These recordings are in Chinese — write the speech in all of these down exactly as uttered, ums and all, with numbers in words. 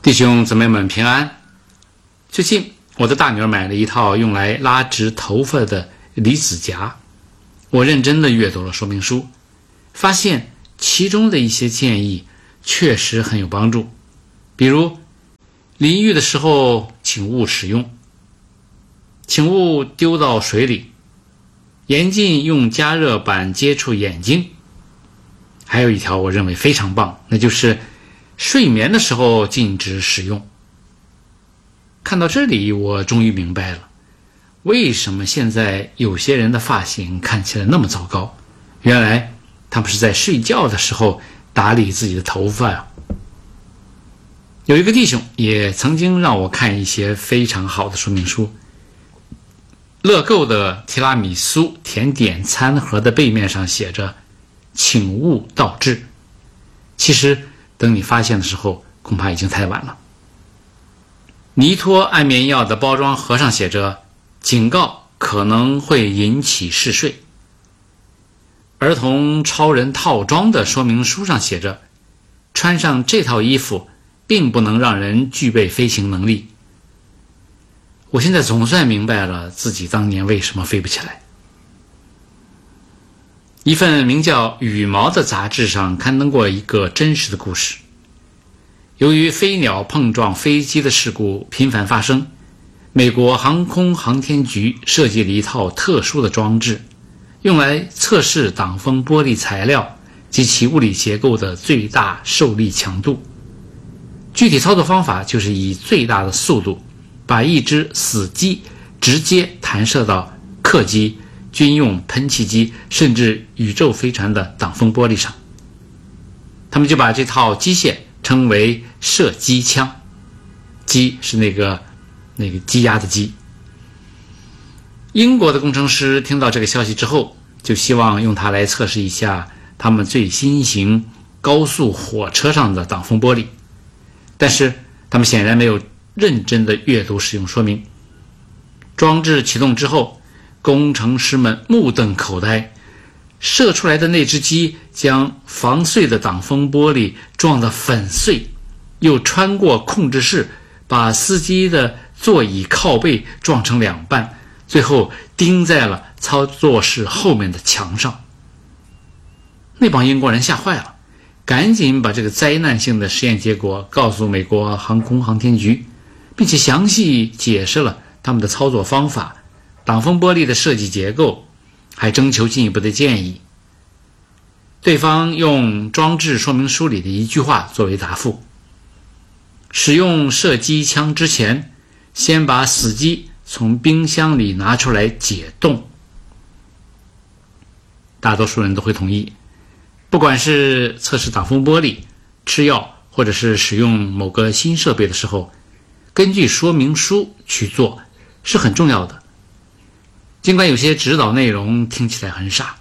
弟兄姊妹们平安。最近我的大女儿买了一套用来拉直头发的离子夹，我认真地阅读了说明书，发现其中的一些建议确实很有帮助。比如淋浴的时候请勿使用，请勿丢到水里，严禁用加热板接触眼睛。还有一条我认为非常棒，那就是睡眠的时候禁止使用。看到这里，我终于明白了，为什么现在有些人的发型看起来那么糟糕。原来他们是在睡觉的时候打理自己的头发啊。有一个弟兄也曾经让我看一些非常好的说明书。乐购的提拉米苏甜点餐盒的背面上写着请勿倒置，其实等你发现的时候恐怕已经太晚了。尼托安眠药的包装盒上写着警告可能会引起嗜睡。儿童超人套装的说明书上写着穿上这套衣服并不能让人具备飞行能力。我现在总算明白了自己当年为什么飞不起来。一份名叫《羽毛》的杂志上刊登过一个真实的故事。由于飞鸟碰撞飞机的事故频繁发生，美国航空航天局设计了一套特殊的装置，用来测试挡风玻璃材料及其物理结构的最大受力强度。具体操作方法就是以最大的速度把一只死鸡直接弹射到客机、军用喷气机甚至宇宙飞船的挡风玻璃上。他们就把这套机械称为射击枪，鸡是那个那个鸡鸭的鸡。英国的工程师听到这个消息之后，就希望用它来测试一下他们最新型高速火车上的挡风玻璃，但是他们显然没有认真的阅读使用说明。装置启动之后，工程师们目瞪口呆，射出来的那只鸡将防碎的挡风玻璃撞得粉碎，又穿过控制室把司机的座椅靠背撞成两半，最后钉在了操作室后面的墙上。那帮英国人吓坏了，赶紧把这个灾难性的实验结果告诉美国航空航天局，并且详细解释了他们的操作方法、挡风玻璃的设计结构，还征求进一步的建议。对方用装置说明书里的一句话作为答复：使用射击枪之前，先把死鸡从冰箱里拿出来解冻。大多数人都会同意，不管是测试挡风玻璃、吃药，或者是使用某个新设备的时候，根据说明书去做是很重要的。尽管有些指导内容听起来很傻。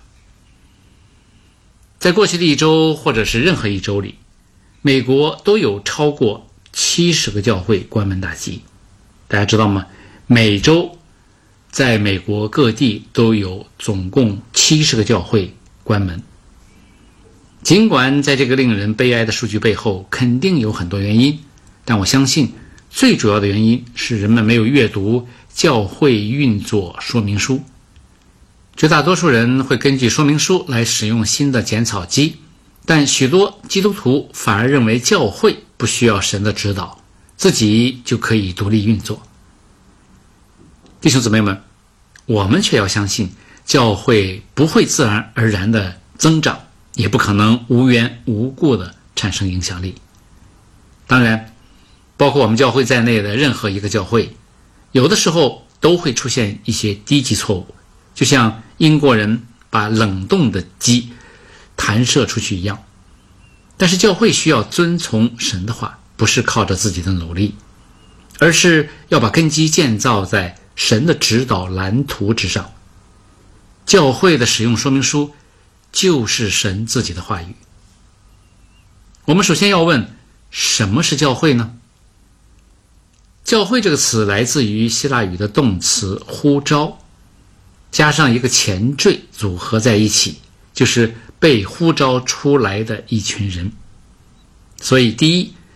在过去的一周或者是任何一周里，美国都有超过七十个教会关门大吉。大家知道吗？每周在美国各地都有总共七十个教会关门。尽管在这个令人悲哀的数据背后肯定有很多原因，但我相信最主要的原因是人们没有阅读教会运作说明书。绝大多数人会根据说明书来使用新的剪草机，但许多基督徒反而认为教会不需要神的指导，自己就可以独立运作。弟兄姊妹们，我们却要相信教会不会自然而然的增长，也不可能无缘无故的产生影响力。当然，包括我们教会在内的任何一个教会，有的时候都会出现一些低级错误，就像英国人把冷冻的鸡弹射出去一样。但是教会需要遵从神的话，不是靠着自己的努力，而是要把根基建造在神的指导蓝图之上。教会的使用说明书就是神自己的话语。我们首先要问，什么是教会呢？教会这个词来自于希腊语的动词呼召，加上一个前缀组合在一起，就是被呼召出来的一群人。所以第一，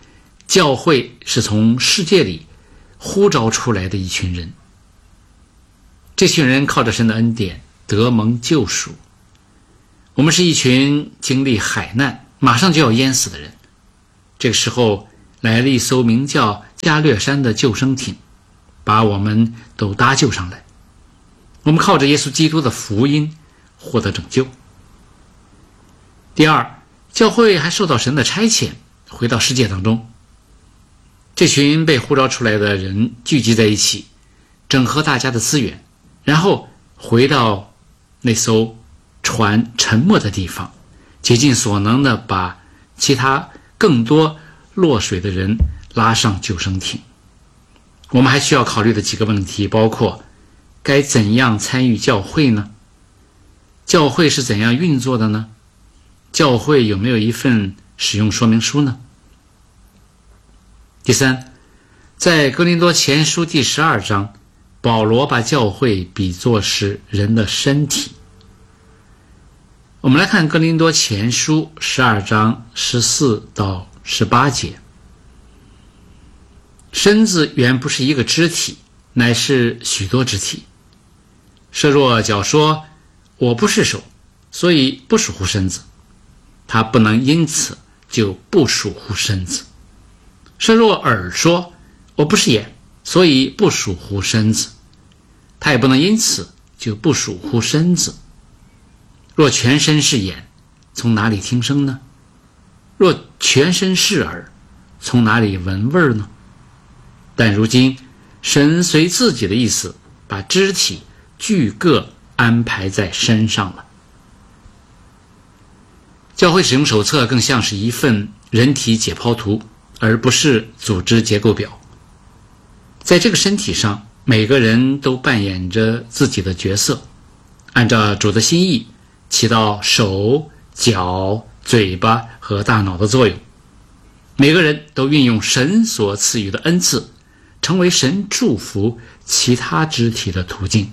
教会是从世界里呼召出来的一群人，这群人靠着神的恩典得蒙救赎。我们是一群经历海难马上就要淹死的人，这个时候来了一艘名叫加略山的救生艇，把我们都搭救上来。我们靠着耶稣基督的福音获得拯救。第二，教会还受到神的差遣，回到世界当中。这群被呼召出来的人聚集在一起，整合大家的资源，然后回到那艘船沉没的地方，竭尽所能的把其他更多落水的人拉上救生艇。我们还需要考虑的几个问题包括：该怎样参与教会呢？教会是怎样运作的呢？教会有没有一份使用说明书呢？第三，在哥林多前书第十二章，保罗把教会比作是人的身体。我们来看哥林多前书十二章十四到十八节。身子原不是一个肢体，乃是许多肢体。设若脚说，我不是手，所以不属乎身子，他不能因此就不属乎身子。设若耳说，我不是眼，所以不属乎身子，他也不能因此就不属乎身子。若全身是眼，从哪里听声呢？若全身是耳，从哪里闻味呢？但如今神随自己的意思把肢体俱各安排在身上了。教会使用手册更像是一份人体解剖图，而不是组织结构表。在这个身体上，每个人都扮演着自己的角色，按照主的心意起到手、脚、嘴巴和大脑的作用。每个人都运用神所赐予的恩赐，成为神祝福其他肢体的途径。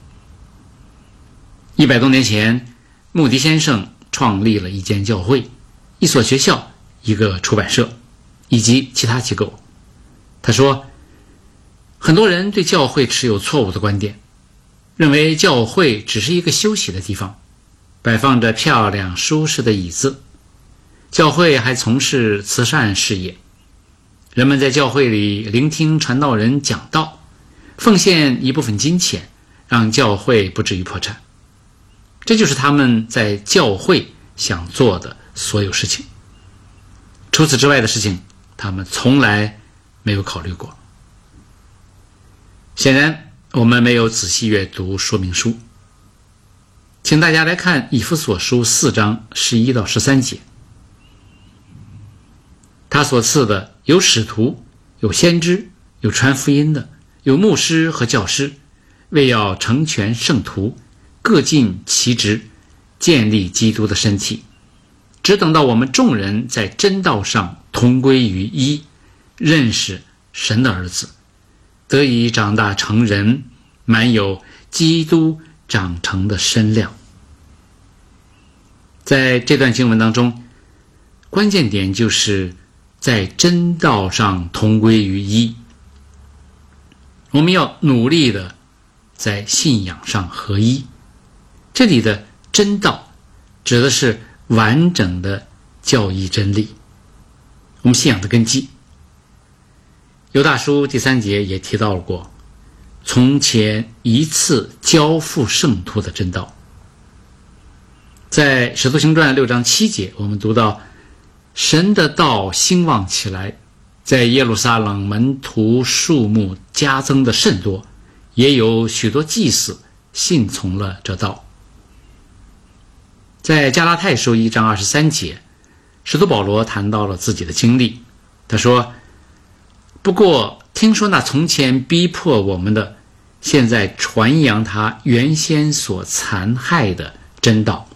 一百多年前，穆迪先生创立了一间教会、一所学校、一个出版社以及其他机构。他说，很多人对教会持有错误的观点，认为教会只是一个休息的地方，摆放着漂亮舒适的椅子。教会还从事慈善事业，人们在教会里聆听传道人讲道，奉献一部分金钱，让教会不至于破产。这就是他们在教会想做的所有事情。除此之外的事情，他们从来没有考虑过。显然，我们没有仔细阅读说明书。请大家来看以弗所书四章十一到十三节。他所赐的有使徒，有先知，有传福音的，有牧师和教师，为要成全圣徒，各尽其职，建立基督的身体，只等到我们众人在真道上同归于一，认识神的儿子，得以长大成人，满有基督长成的身量。在这段经文当中，关键点就是在真道上同归于一。我们要努力的在信仰上合一。这里的真道指的是完整的教义真理，我们信仰的根基。犹大书第三节也提到过，从前一次交付圣徒的真道。在使徒行传六章七节，我们读到神的道兴旺起来，在耶路撒冷门徒数目加增的甚多，也有许多祭司信从了这道。在加拉太书一章二十三节，使徒保罗谈到了自己的经历。他说，不过听说那从前逼迫我们的，现在传扬他原先所残害的真道。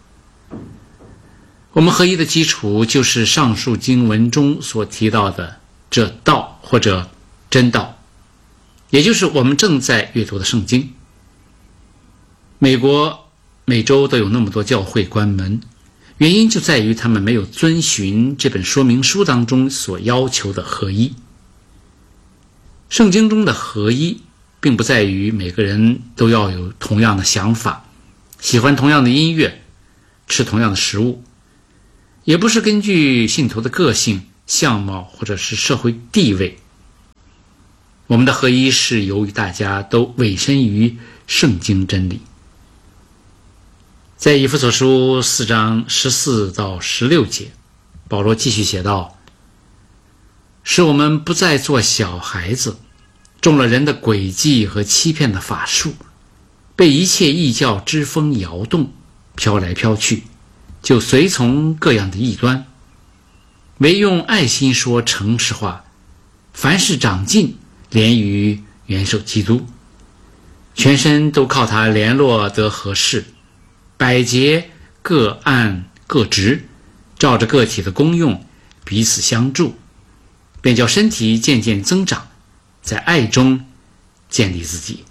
我们合一的基础就是上述经文中所提到的这道或者真道，也就是我们正在阅读的圣经。美国每周都有那么多教会关门， 原因就在于他们没有遵循这本说明书当中所要求的合一。圣经中的合一并不在于每个人都要有同样的想法，喜欢同样的音乐，吃同样的食物，也不是根据信徒的个性、相貌或者是社会地位。我们的合一是由于大家都委身于圣经真理。在以弗所书四章十四到十六节，保罗继续写道：使我们不再做小孩子，中了人的诡计和欺骗的法术，被一切异教之风摇动，飘来飘去，就随从各样的异端，唯用爱心说诚实话，凡事长进，连于元首基督，全身都靠他联络得合适，百节各按各职，照着个体的功用彼此相助，便叫身体渐渐增长，在爱中建立自己。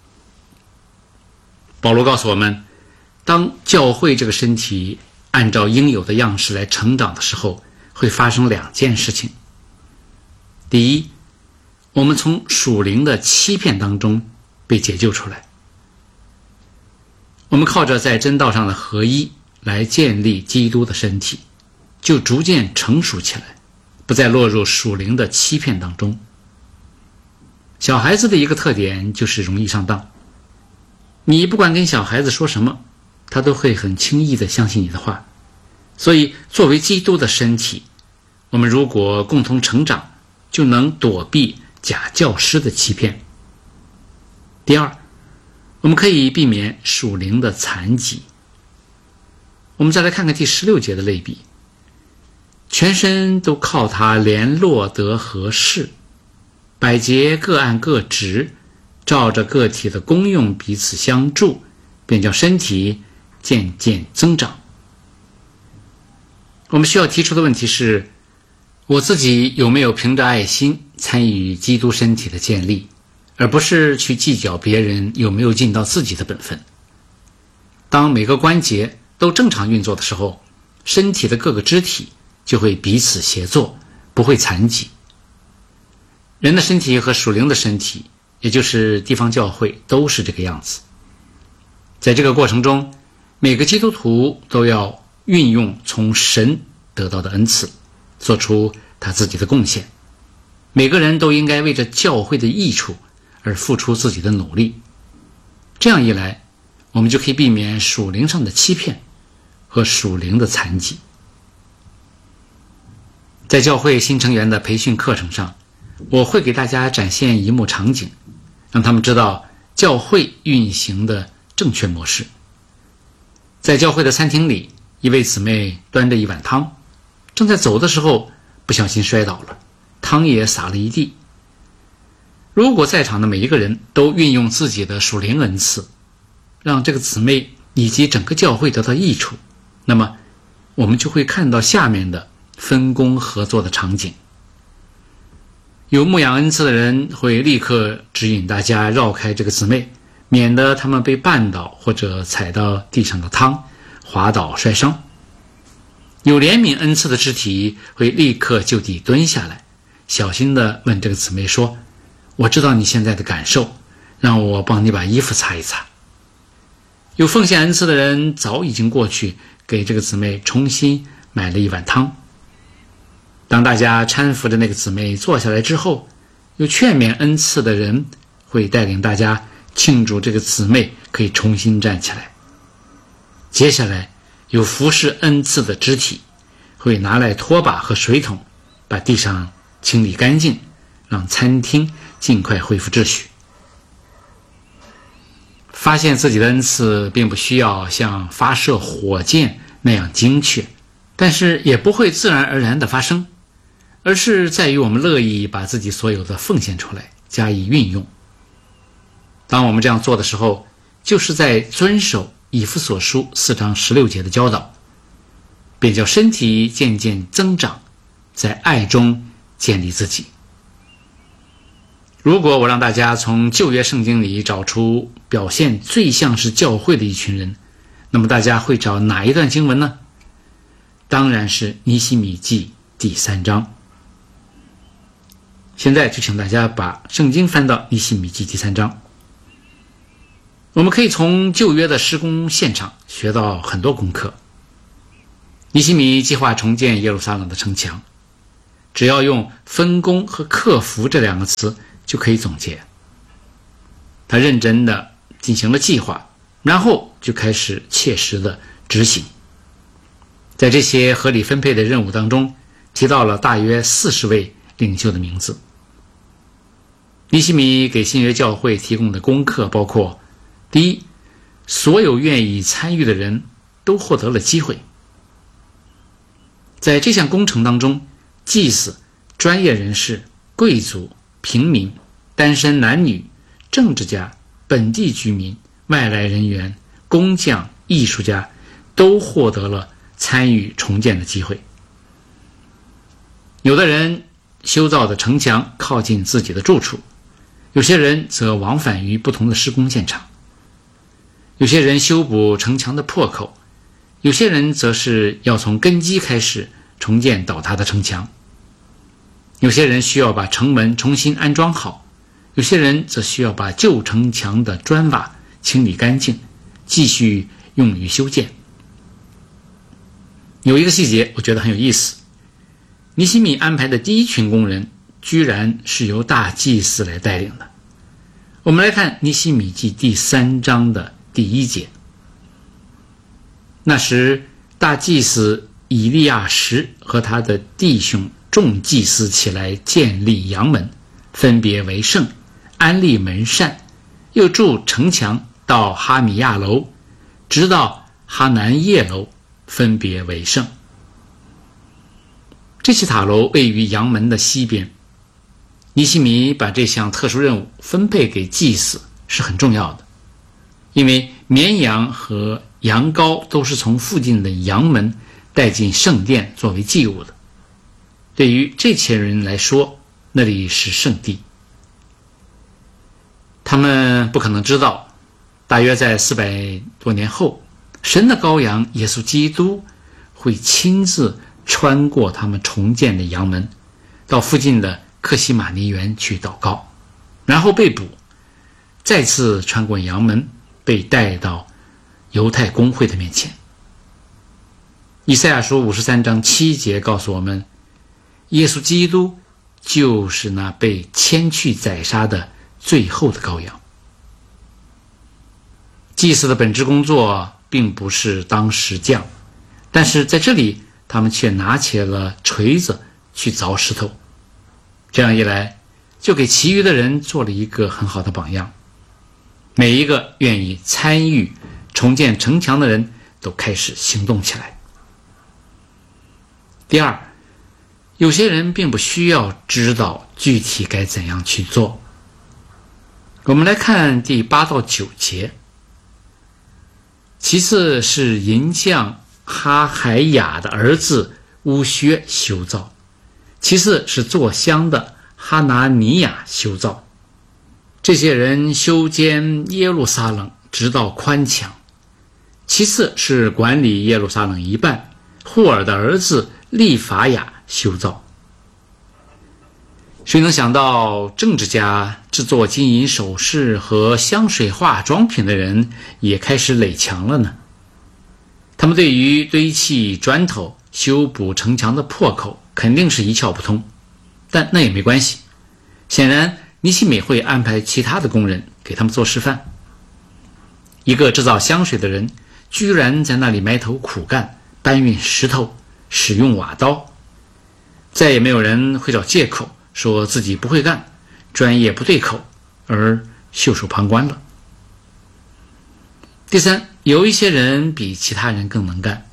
保罗告诉我们，当教会这个身体按照应有的样式来成长的时候，会发生两件事情。第一，我们从属灵的欺骗当中被解救出来，我们靠着在真道上的合一来建立基督的身体，就逐渐成熟起来，不再落入属灵的欺骗当中。小孩子的一个特点就是容易上当，你不管跟小孩子说什么，他都会很轻易地相信你的话。所以作为基督的身体，我们如果共同成长，就能躲避假教师的欺骗。第二，我们可以避免属灵的残疾。我们再来看看第十六节的类比，全身都靠他联络得合适，百节各按各职，照着个体的功用彼此相助，便叫身体渐渐增长。我们需要提出的问题是，我自己有没有凭着爱心参与基督身体的建立，而不是去计较别人有没有尽到自己的本分。当每个关节都正常运作的时候，身体的各个肢体就会彼此协作，不会残疾。人的身体和属灵的身体，也就是地方教会，都是这个样子。在这个过程中，每个基督徒都要运用从神得到的恩赐，做出他自己的贡献。每个人都应该为着教会的益处而付出自己的努力。这样一来，我们就可以避免属灵上的欺骗和属灵的残疾。在教会新成员的培训课程上，我会给大家展现一幕场景，让他们知道教会运行的正确模式。在教会的餐厅里，一位姊妹端着一碗汤，正在走的时候不小心摔倒了，汤也洒了一地。如果在场的每一个人都运用自己的属灵恩赐，让这个姊妹以及整个教会得到益处，那么我们就会看到下面的分工合作的场景。有牧养恩赐的人会立刻指引大家绕开这个姊妹，免得他们被绊倒或者踩到地上的汤，滑倒摔伤。有怜悯恩赐的肢体会立刻就地蹲下来，小心地问这个姊妹说，我知道你现在的感受，让我帮你把衣服擦一擦。有奉献恩赐的人早已经过去给这个姊妹重新买了一碗汤。当大家搀扶着那个姊妹坐下来之后，有劝勉恩赐的人会带领大家庆祝这个姊妹可以重新站起来。接下来有服侍恩赐的肢体会拿来拖把和水桶，把地上清理干净，让餐厅尽快恢复秩序。发现自己的恩赐并不需要像发射火箭那样精确，但是也不会自然而然地发生，而是在于我们乐意把自己所有的奉献出来，加以运用。当我们这样做的时候，就是在遵守以弗所书四章十六节的教导，便叫身体渐渐增长，在爱中建立自己。如果我让大家从旧约圣经里找出表现最像是教会的一群人，那么大家会找哪一段经文呢？ 当然是尼希米记第三章。现在就请大家把圣经翻到尼希米记第三章。我们可以从旧约的施工现场学到很多功课。尼希米计划重建耶路撒冷的城墙，只要用分工和克服这两个词就可以总结。他认真地进行了计划，然后就开始切实的执行。在这些合理分配的任务当中，提到了大约四十位领袖的名字。尼希米给新约教会提供的功课包括：第一，所有愿意参与的人都获得了机会。在这项工程当中，祭司、专业人士、贵族、平民、单身男女、政治家、本地居民、外来人员、工匠、艺术家都获得了参与重建的机会。有的人修造的城墙靠近自己的住处，有些人则往返于不同的施工现场。有些人修补城墙的破口，有些人则是要从根基开始重建倒塌的城墙。有些人需要把城门重新安装好，有些人则需要把旧城墙的砖瓦清理干净，继续用于修建。有一个细节我觉得很有意思，尼希米安排的第一群工人居然是由大祭司来带领的。我们来看尼希米记第三章的第一节。那时大祭司以利亚实和他的弟兄众祭司起来建立阳门，分别为圣，安立门扇，又筑城墙到哈米亚楼，直到哈南叶楼，分别为圣。这些塔楼位于阳门的西边。尼希米把这项特殊任务分配给祭司是很重要的，因为绵羊和羊羔都是从附近的阳门带进圣殿作为祭物的。对于这群人来说，那里是圣地。他们不可能知道，大约在四百多年后，神的羔羊耶稣基督会亲自穿过他们重建的阳门，到附近的克西马尼园去祷告，然后被捕，再次穿过阳门，被带到犹太公会的面前。以赛亚书五十三章七节告诉我们，耶稣基督就是那被牵去宰杀的最后的羔羊。祭司的本职工作并不是当石匠，但是在这里他们却拿起了锤子去凿石头。这样一来，就给其余的人做了一个很好的榜样。每一个愿意参与重建城墙的人都开始行动起来。第二，有些人并不需要知道具体该怎样去做。我们来看第八到九节。其次是银匠哈海雅的儿子乌薛修造，其次是做香的哈拿尼亚修造。这些人修建耶路撒冷直到宽墙。其次是管理耶路撒冷一半户尔的儿子利法雅修造。谁能想到政治家、制作金银首饰和香水化妆品的人也开始垒墙了呢？他们对于堆砌砖头、修补城墙的破口肯定是一窍不通，但那也没关系。显然尼希米会安排其他的工人给他们做示范。一个制造香水的人居然在那里埋头苦干，搬运石头，使用瓦刀。再也没有人会找借口说自己不会干，专业不对口，而袖手旁观了。第三，有一些人比其他人更能干。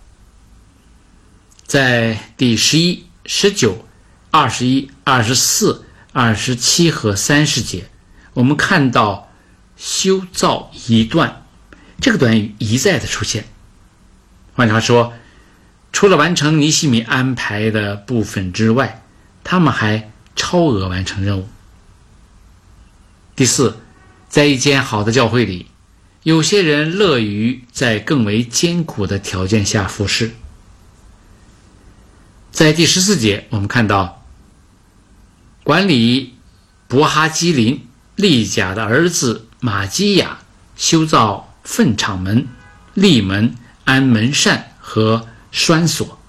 在第十一、十九、二十一、二十四、二十七和三十节，我们看到修造一段这个短语一再的出现。换句话说，除了完成尼希米安排的部分之外，他们还超额完成任务。第四，在一间好的教会里，有些人乐于在更为艰苦的条件下服侍。 在第十四节，我们看到管理伯哈基林利甲的儿子马基亚修造粪场门、立门、安门扇和栓锁。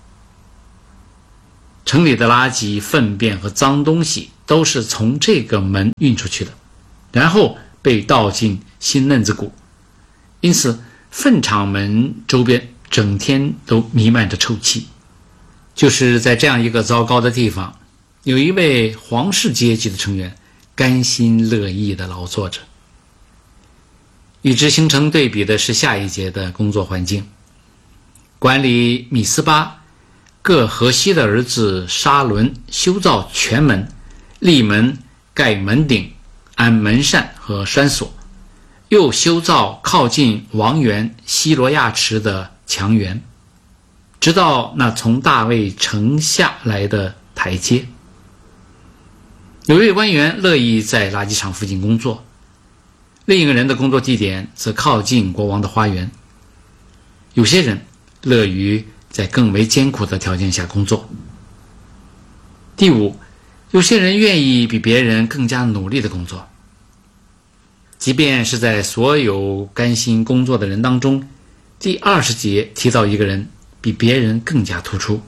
城里的垃圾、粪便和脏东西都是从这个门运出去的，然后被倒进新嫩子谷。因此粪场门周边整天都弥漫着臭气。就是在这样一个糟糕的地方，有一位皇室阶级的成员甘心乐意地劳作着。与之形成对比的是下一节的工作环境。管理米斯巴各河西的儿子沙伦修造全门、立门、盖门顶、安门扇和栓锁，又修造靠近王园西罗亚池的墙垣，直到那从大卫城下来的台阶。有一位官员乐意在垃圾场附近工作，另一个人的工作地点则靠近国王的花园。有些人乐于在更为艰苦的条件下工作。第五，有些人愿意比别人更加努力的工作。即便是在所有甘心工作的人当中，第二十节提到一个人比别人更加突出。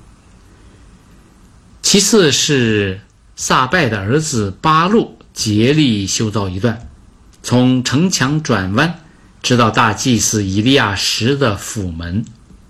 其次是撒拜的儿子巴路竭力修造一段，从城墙转弯直到大祭司以利亚什的府门。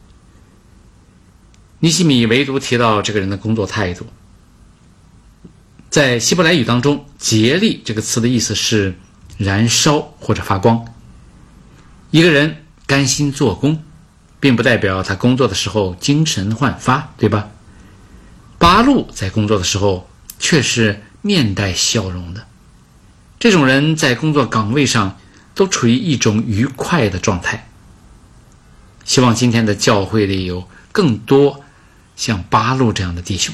尼希米唯独提到这个人的工作态度。在希伯来语当中，竭力这个词的意思是燃烧或者发光。一个人甘心做工，并不代表他工作的时候精神焕发，对吧？巴路在工作的时候却是面带笑容的。这种人在工作岗位上都处于一种愉快的状态。希望今天的教会里有更多像巴路这样的弟兄。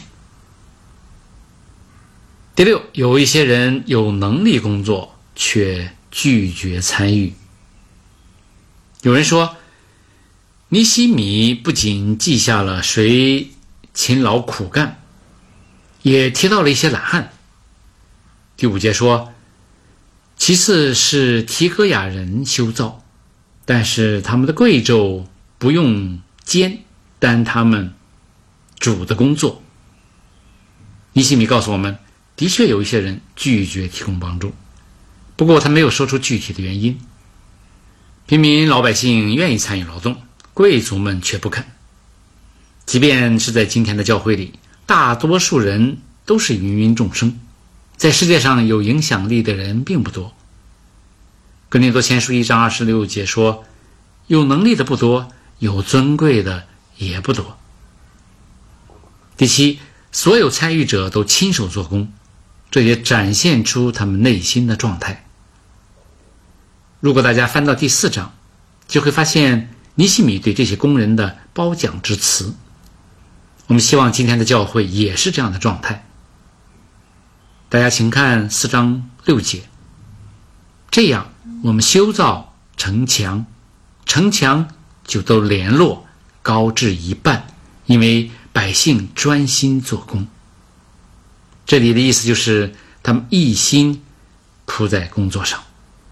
第六，有一些人有能力工作，却拒绝参与。有人说，尼希米不仅记下了谁勤劳苦干，也提到了一些懒汉。第五节说，其次是提戈雅人修造，但是他们的贵胄不用煎，担他们主的工作。尼希米告诉我们，的确有一些人拒绝提供帮助，不过他没有说出具体的原因。平民老百姓愿意参与劳动，贵族们却不肯。即便是在今天的教会里，大多数人都是芸芸众生，在世界上有影响力的人并不多。哥林多前书一章二十六节说，有能力的不多，有尊贵的也不多。第七，所有参与者都亲手做工，这也展现出他们内心的状态。如果大家翻到第四章，就会发现尼希米对这些工人的褒奖之词。我们希望今天的教会也是这样的状态。大家请看四章六节，这样我们修造城墙，城墙就都联络，高至一半，因为百姓专心做工。这里的意思就是他们一心扑在工作上。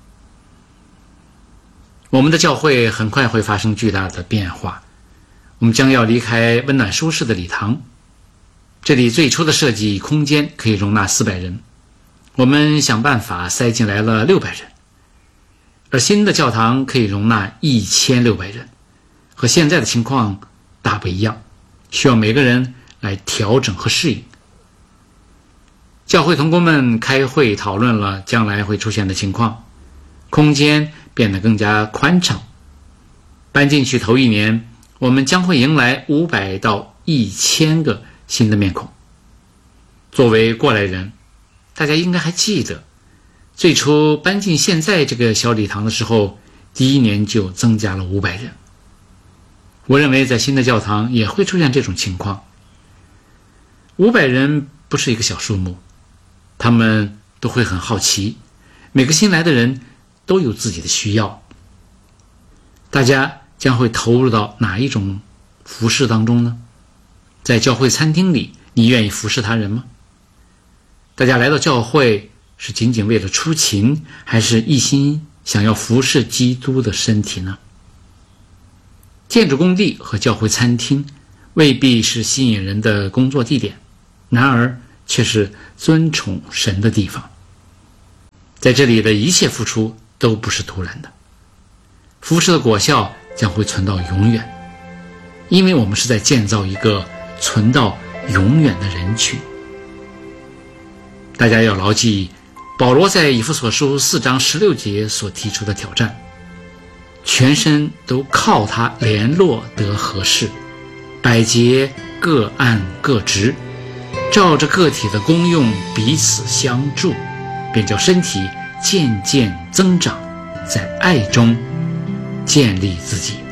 我们的教会很快会发生巨大的变化，我们将要离开温暖舒适的礼堂。这里最初的设计空间可以容纳四百人，我们想办法塞进来了六百人，而新的教堂可以容纳一千六百人，和现在的情况大不一样，需要每个人来调整和适应。教会同工们开会讨论了将来会出现的情况，空间变得更加宽敞。搬进去头一年，我们将会迎来五百到一千个新的面孔。作为过来人，大家应该还记得，最初搬进现在这个小礼堂的时候，第一年就增加了五百人。我认为在新的教堂也会出现这种情况。五百人不是一个小数目，他们都会很好奇，每个新来的人都有自己的需要。大家将会投入到哪一种服事当中呢？ 在教会餐厅里，你愿意服侍他人吗？大家来到教会是仅仅为了出勤，还是一心想要服侍基督的身体呢？建筑工地和教会餐厅未必是吸引人的工作地点，然而却是尊崇神的地方。在这里的一切付出都不是突然的，服侍的果效将会存到永远，因为我们是在建造一个存到永远的人群。大家要牢记保罗在以弗所书四章十六节所提出的挑战，全身都靠他联络得合适，百节各按各职，照着个体的功用彼此相助，便叫身体渐渐增长，在爱中建立自己。